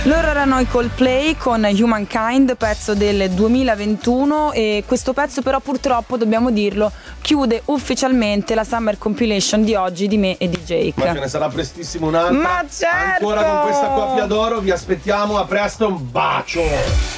Loro erano i Coldplay con Humankind, pezzo del 2021, e questo pezzo però purtroppo, dobbiamo dirlo, chiude ufficialmente la Summer Compilation di oggi di me e di Jake. Ma ce ne sarà prestissimo un'altra. Ma certo! Ancora con questa coppia d'oro, vi aspettiamo, a presto, un bacio!